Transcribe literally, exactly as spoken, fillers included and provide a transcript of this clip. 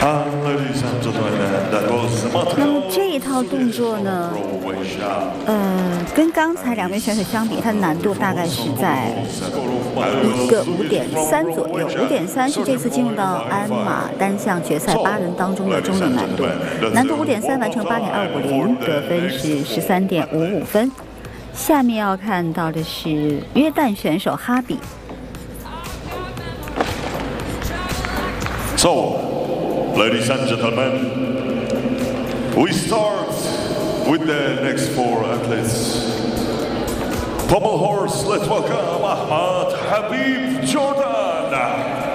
那么这一套动作呢，呃，跟刚才两位选手相比，它的难度大概是在一个五点三左右。五点三是这次进入到鞍马单项决赛八人当中的中等难度，难度五点三完成八点二五零，得分是十三点五五分。下面要看到的是约旦选手哈比。 So, ladies and gentlemen, we start with the next four athletes. Pommel horse, let's welcome Ahmad Habib Jordan.